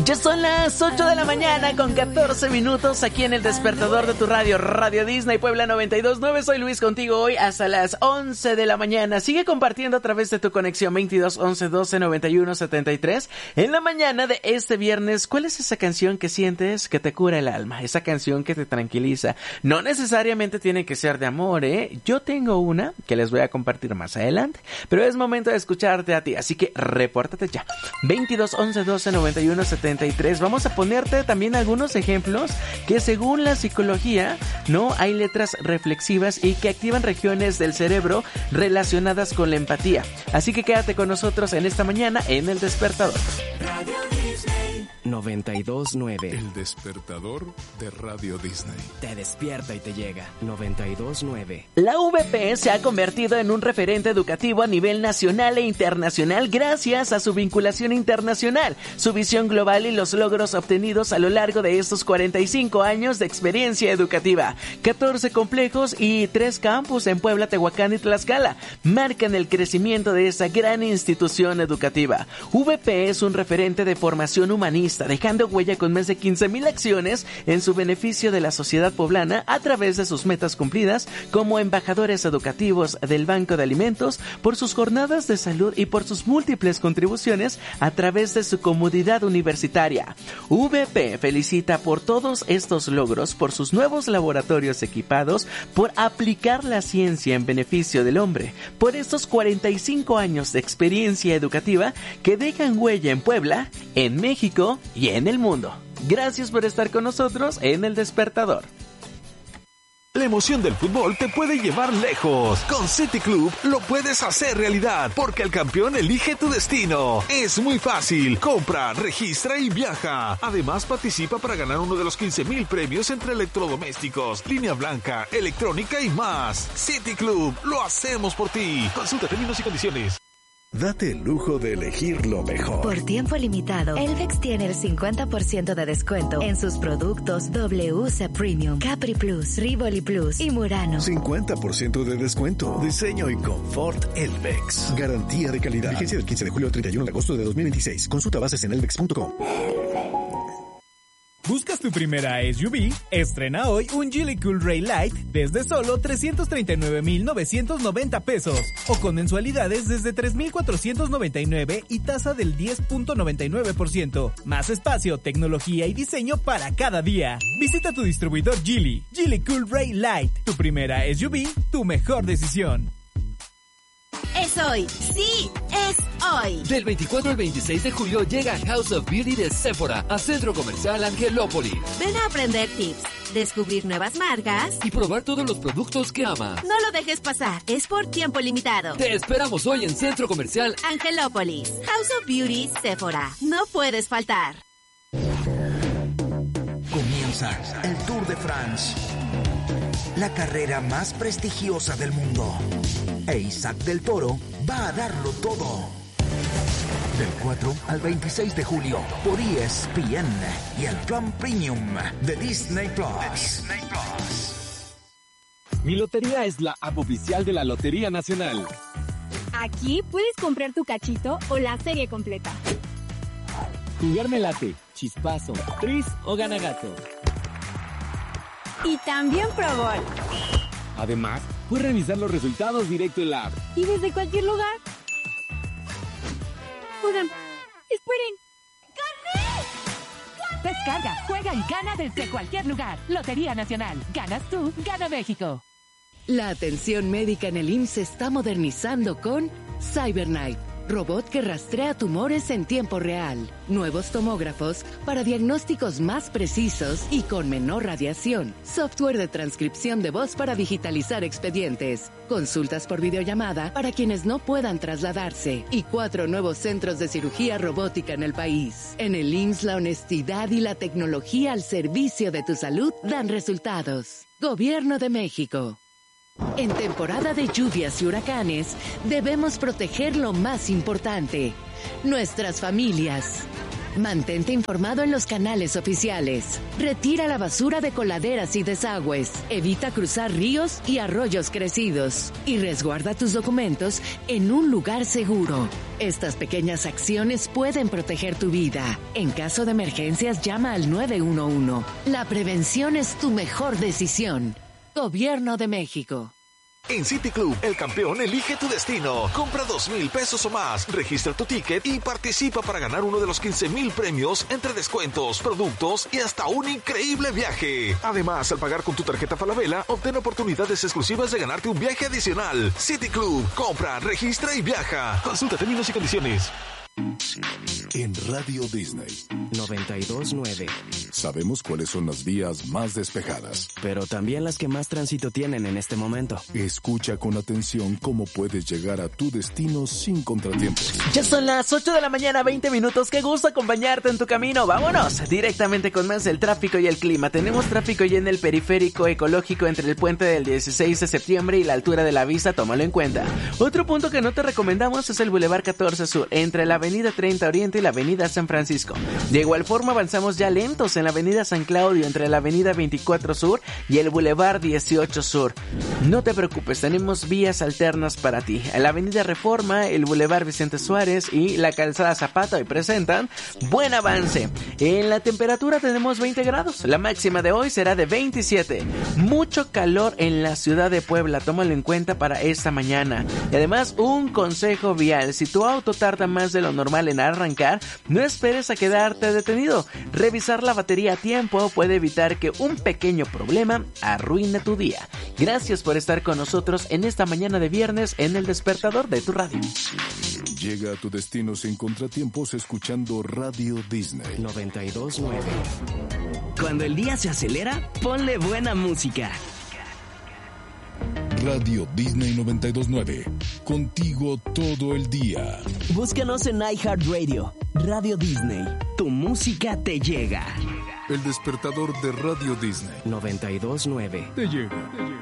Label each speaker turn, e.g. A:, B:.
A: Ya son las 8 de la mañana con 14 minutos aquí en el despertador de tu radio, Radio Disney Puebla 92.9. Soy Luis contigo hoy hasta las 11 de la mañana. Sigue compartiendo a través de tu conexión 22 11 12 91 73. En la mañana de este viernes, ¿cuál es esa canción que sientes que te cura el alma? Esa canción que te tranquiliza. No necesariamente tiene que ser de amor, ¿eh? Yo tengo una que les voy a compartir más adelante, pero es momento de escucharte a ti, así que repórtate ya. 22 11 12 91 73. Vamos a ponerte también algunos ejemplos que según la psicología, ¿no? Hay letras reflexivas y que activan regiones del cerebro relacionadas con la empatía. Así que quédate con nosotros en esta mañana en El Despertador.
B: 92.9.
C: El Despertador de Radio Disney.
B: Te despierta y te llega. 92.9.
A: La VP se ha convertido en un referente educativo a nivel nacional e internacional gracias a su vinculación internacional, su visión global y los logros obtenidos a lo largo de estos 45 años de experiencia educativa. 14 complejos y 3 campus en Puebla, Tehuacán y Tlaxcala marcan el crecimiento de esa gran institución educativa. VP es un referente de formación humanista, dejando huella con más de 15,000 acciones en su beneficio de la sociedad poblana a través de sus metas cumplidas como embajadores educativos del Banco de Alimentos, por sus jornadas de salud y por sus múltiples contribuciones a través de su comunidad universitaria. VP felicita por todos estos logros, por sus nuevos laboratorios equipados, por aplicar la ciencia en beneficio del hombre, por estos 45 años de experiencia educativa que dejan huella en Puebla, en México y en el mundo. Gracias por estar con nosotros en El Despertador.
D: La emoción del fútbol te puede llevar lejos. Con City Club lo puedes hacer realidad, porque el campeón elige tu destino. Es muy fácil. Compra, registra y viaja. Además, participa para ganar uno de los 15,000 premios entre electrodomésticos, línea blanca, electrónica y más. City Club, lo hacemos por ti. Consulta términos y condiciones.
E: Date el lujo de elegir lo mejor.
F: Por tiempo limitado, Elvex tiene el 50% de descuento en sus productos WC Premium, Capri Plus, Rivoli Plus y Murano.
E: 50% de descuento. Diseño y confort Elvex. Garantía de calidad. Vigencia del 15 de julio al 31 de agosto de 2026. Consulta bases en elvex.com.
G: ¿Buscas tu primera SUV? Estrena hoy un Geely Cool Ray Light desde solo 339,990 pesos o con mensualidades desde 3,499 y tasa del 10.99%. Más espacio, tecnología y diseño para cada día. Visita tu distribuidor Geely. Geely Cool Ray Light. Tu primera SUV, tu mejor decisión.
H: Es hoy, sí, es hoy.
I: Del 24 al 26 de julio llega House of Beauty de Sephora a Centro Comercial Angelópolis.
H: Ven a aprender tips, descubrir nuevas marcas
I: y probar todos los productos que amas.
H: No lo dejes pasar, es por tiempo limitado.
I: Te esperamos hoy en Centro Comercial
H: Angelópolis. House of Beauty Sephora. No puedes faltar.
J: Comienza el Tour de France, la carrera más prestigiosa del mundo. E Isaac del Toro va a darlo todo. Del 4 al 26 de julio por ESPN y el Plan Premium de Disney Plus.
K: Mi Lotería es la app oficial de la Lotería Nacional.
L: Aquí puedes comprar tu cachito o la serie completa.
K: Jugar me late, chispazo, tris o ganagato.
L: Y también Pro Bowl.
K: Además, puedes revisar los resultados directo en la app.
L: Y desde cualquier lugar. Oigan, esperen.
M: ¡Gané! Descarga, juega y gana desde cualquier lugar. Lotería Nacional. Ganas tú, gana México.
N: La atención médica en el IMSS se está modernizando con CyberKnife, robot que rastrea tumores en tiempo real. Nuevos tomógrafos para diagnósticos más precisos y con menor radiación. Software de transcripción de voz para digitalizar expedientes. Consultas por videollamada para quienes no puedan trasladarse. Y 4 nuevos centros de cirugía robótica en el país. En el IMSS, la honestidad y la tecnología al servicio de tu salud dan resultados. Gobierno de México. En temporada de lluvias y huracanes, debemos proteger lo más importante, nuestras familias. Mantente informado en los canales oficiales. Retira la basura de coladeras y desagües. Evita cruzar ríos y arroyos crecidos. Y resguarda tus documentos en un lugar seguro. Estas pequeñas acciones pueden proteger tu vida. En caso de emergencias, llama al 911. La prevención es tu mejor decisión. Gobierno de México.
D: En City Club, el campeón elige tu destino. Compra 2,000 pesos o más, registra tu ticket y participa para ganar uno de los 15,000 premios entre descuentos, productos y hasta un increíble viaje. Además, al pagar con tu tarjeta Falabella, obtén oportunidades exclusivas de ganarte un viaje adicional. City Club, compra, registra y viaja. Consulta términos y condiciones.
C: En Radio Disney
B: 92.9.
C: Sabemos cuáles son las vías más despejadas,
B: pero también las que más tránsito tienen en este momento.
C: Escucha con atención cómo puedes llegar a tu destino sin contratiempos.
A: Ya son las 8 de la mañana, 20 minutos. Qué gusto acompañarte en tu camino. Vámonos directamente con más del tráfico y el clima. Tenemos tráfico ya en el periférico ecológico entre el puente del 16 de septiembre y la altura de la Vista. Tómalo en cuenta. Otro punto que no te recomendamos es el Boulevard 14 Sur, entre la Avenida 30 Oriente y la Avenida San Francisco. De igual forma avanzamos ya lentos en la Avenida San Claudio, entre la Avenida 24 Sur y el Boulevard 18 Sur. No te preocupes, tenemos vías alternas para ti. En la Avenida Reforma, el Boulevard Vicente Suárez y la Calzada Zapata hoy presentan buen avance. En la temperatura tenemos 20 grados. La máxima de hoy será de 27. Mucho calor en la ciudad de Puebla. Tómalo en cuenta para esta mañana. Y además, un consejo vial. Si tu auto tarda más de lo normal en arrancar, no esperes a quedarte detenido. Revisar la batería a tiempo puede evitar que un pequeño problema arruine tu día. Gracias por estar con nosotros en esta mañana de viernes en el despertador de tu radio.
C: Llega a tu destino sin contratiempos escuchando Radio Disney
B: 92.9.
O: Cuando el día se acelera, ponle buena música.
C: Radio Disney 92.9. Contigo todo el día.
O: Búscanos en iHeartRadio. Radio Disney. Tu música te llega.
C: El despertador de Radio Disney
B: 92.9.
C: Te llega.